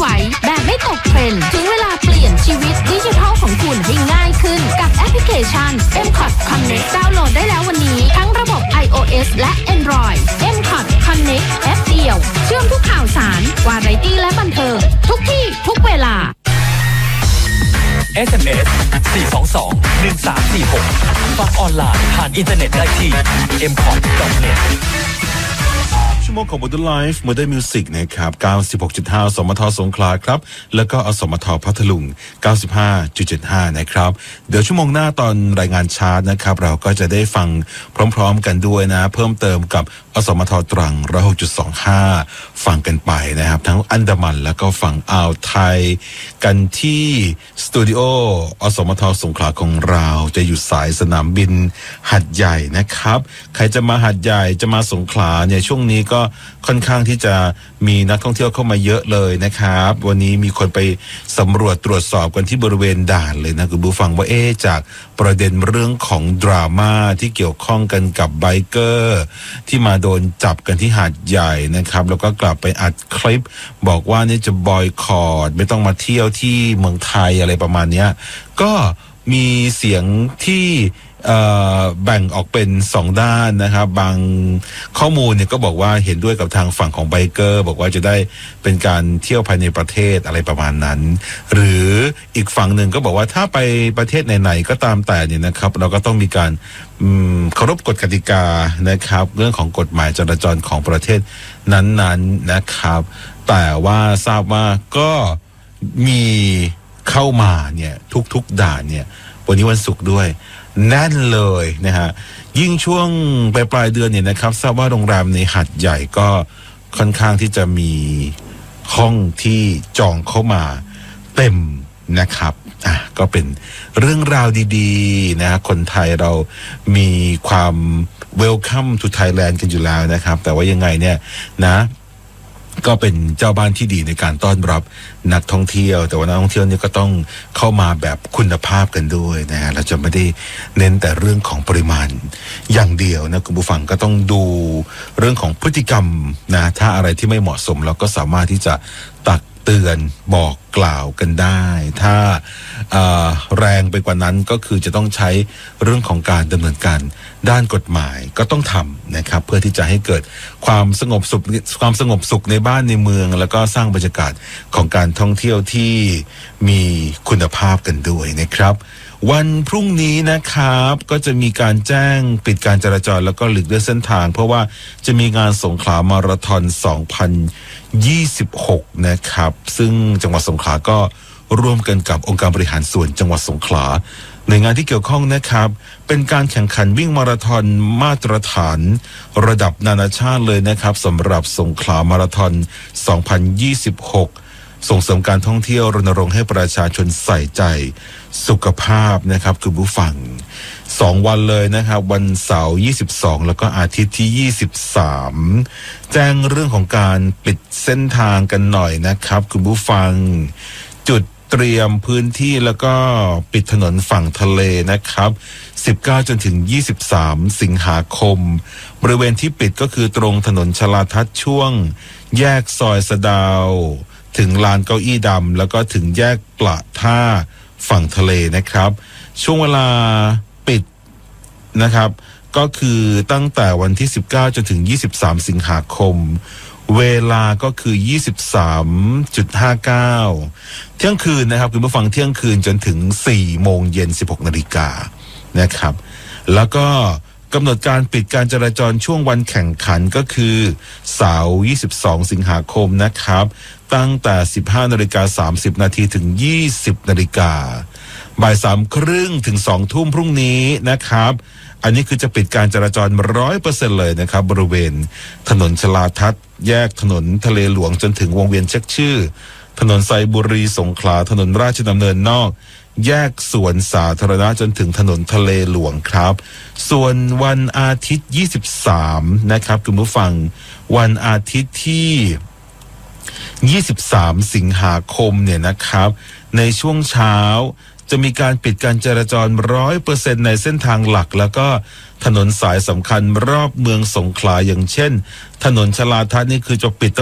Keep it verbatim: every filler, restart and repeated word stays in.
ไหวแบบไม่ตกเทรนด์ถึงเวลาเปลี่ยนชีวิตดิจิทัลของคุณให้ง่ายขึ้นกับแอปพลิเคชัน เอ็ม คอท Connect ดาวน์โหลดได้แล้ววันนี้ทั้งระบบ iOS และ Android เอ็ม คอท Connect แอปเดียวเชื่อมทุกข่าวสารวาไรตี้และบันเทิงทุกที่ทุกเวลาเอส เอ็ม เอส สี่ สอง สอง หนึ่ง สาม สี่ หก ฟังออนไลน์ผ่านอินเทอร์เน็ตได้ที่ เอ็ม คอท ดอท เน็ตชั่วโมงของ Modern Life Modern Music นะครับ เก้าสิบหกจุดห้า สมทสงขลาครับแล้วก็อสมทพัทลุง เก้าสิบห้าจุดเจ็ดห้า นะครับเดี๋ยวชั่วโมงหน้าตอนรายงานชาร์ตนะครับเราก็จะได้ฟังพร้อมๆกันด้วยนะเพิ่มเติมกับอสมทตรัง หนึ่งร้อยหกจุดสองห้า ฟังกันไปนะครับทั้งอันดามันแล้วก็ฝั่งอ่าวไทยกันที่สตูดิโออสมทสงขลาของเราจะอยู่สายสนามบินหัดใหญ่นะครับใครจะมาหัดใหญ่จะมาสงขลาเนี่ยช่วงนี้ก็ค่อนข้างที่จะมีนักท่องเที่ยวเข้ามาเยอะเลยนะครับวันนี้มีคนไปสำรวจตรวจสอบกันที่บริเวณด่านเลยนะคุณผู้ฟังว่าเอ๊ะจากประเด็นเรื่องของดราม่าที่เกี่ยวข้องกันกับไบเกอร์ที่มาโดนจับกันที่หาดใหญ่นะครับแล้วก็กลับไปอัดคลิปบอกว่านี่จะบอยคอตไม่ต้องมาเที่ยวที่เมืองไทยอะไรประมาณนี้ก็มีเสียงที่แบ่งออกเป็นสองด้านนะครับบางข้อมูลเนี่ยก็บอกว่าเห็นด้วยกับทางฝั่งของไบเกอร์บอกว่าจะได้เป็นการเที่ยวภายในประเทศอะไรประมาณนั้นหรืออีกฝั่งหนึ่งก็บอกว่าถ้าไปประเทศไหนๆก็ตามแต่เนี่ยนะครับเราก็ต้องมีการเคารพกฎกติกานะครับเรื่องของกฎหมายจราจรของประเทศนั้นๆนะครับแต่ว่าทราบว่าก็มีเข้ามาเนี่ยทุกๆด่านเนี่ยวันนี้วันศุกร์ด้วยแน่นเลยนะฮะยิ่งช่วงปลายปลายเดือนเนี่ยนะครับทราบว่าโรงแรมในหาดใหญ่ก็ค่อนข้างที่จะมีห้องที่จองเข้ามาเต็มนะครับอ่ะก็เป็นเรื่องราวดีๆนะคนไทยเรามีความเวลคัมทูไทยแลนด์กันอยู่แล้วนะครับแต่ว่ายังไงเนี่ยนะก็เป็นเจ้าบ้านที่ดีในการต้อนรับนักท่องเที่ยวแต่ว่านักท่องเที่ยวนี่ก็ต้องเข้ามาแบบคุณภาพกันด้วยนะฮะเราจะไม่ได้เน้นแต่เรื่องของปริมาณอย่างเดียวนะคุณผู้ฟังก็ต้องดูเรื่องของพฤติกรรมนะถ้าอะไรที่ไม่เหมาะสมเราก็สามารถที่จะตักเตือนบอกกล่าวกันได้ถ้าแรงไปกว่านั้นก็คือจะต้องใช้เรื่องของการดำเนินการด้านกฎหมายก็ต้องทำนะครับเพื่อที่จะให้เกิดความสงบสุขความสงบสุขในบ้านในเมืองแล้วก็สร้างบรรยากาศของการท่องเที่ยวที่มีคุณภาพกันด้วยนะครับวันพรุ่งนี้นะครับก็จะมีการแจ้งปิดการจราจรแล้วก็หลีกเลี่ยงเส้นทางเพราะว่าจะมีงานสงขลามาราธอนสองพันยี่สิบหกนะครับซึ่งจังหวัดสงขลาก็ร่วมกันกับองค์การบริหารส่วนจังหวัดสงขลาหน่วยงานที่เกี่ยวข้องนะครับเป็นการแข่งขันวิ่งมาราธอนมาตรฐานระดับนานาชาติเลยนะครับสำหรับสงขลามาราธอนสองพันยี่สิบหกส่งเสริมการท่องเที่ยวรณรงค์ให้ประชาชนใส่ใจสุขภาพนะครับคุณผู้ฟังสองวันเลยนะครับวันเสาร์ยี่สิบสองแล้วก็อาทิตย์ที่ยี่สิบสามแจ้งเรื่องของการปิดเส้นทางกันหน่อยนะครับคุณผู้ฟังจุดเตรียมพื้นที่แล้วก็ปิดถนนฝั่งทะเลนะครับสิบเก้าจนถึงยี่สิบสามสิงหาคมบริเวณที่ปิดก็คือตรงถนนชลาทัศน์ช่วงแยกซอยสะดาวถึงลานเก้าอี้ดำแล้วก็ถึงแยกปละท่าฝั่งทะเลนะครับช่วงเวลาปิดนะครับก็คือตั้งแต่วันที่สิบเก้าจนถึงยี่สิบสามสิงหาคมเวลาก็คือ ยี่สิบสามจุดห้าเก้า เที่ยงคืนนะครับคุณผู้ฟังเที่ยงคืนจนถึงสี่โมงเย็นสิบหกนาฬิกานะครับแล้วก็กำหนดการปิดการจราจรช่วงวันแข่งขันก็คือเสาร์ยี่สิบสองสิงหาคมนะครับตั้งแต่ สิบห้านาฬิกาสามสิบนาทีถึงยี่สิบนาฬิกาบ่ายสามครึ่งถึงสองทุ่มพรุ่งนี้นะครับอันนี้คือจะปิดการจราจร ร้อยเปอร์เซ็นต์ เลยนะครับบริเวณถนนชลาทัศน์แยกถนนทะเลหลวงจนถึงวงเวียนเช็คชื่อถนนไซบุรีสงขลาถนนราชดำเนินนอกแยกสวนสาธารณะจนถึงถนนทะเลหลวงครับส่วนวันอาทิตย์ยี่สิบสามนะครับคุณผู้ฟังวันอาทิตย์ที่ยี่สิบสามสิงหาคมเนี่ยนะครับในช่วงเช้าจะมีการปิดการจราจร ร้อยเปอร์เซ็นต์ ในเส้นทางหลักแล้วก็ถนนสายสำคัญรอบเมืองสงขลาอย่างเช่นถนนชลาทัศน์นี่คือจะปิด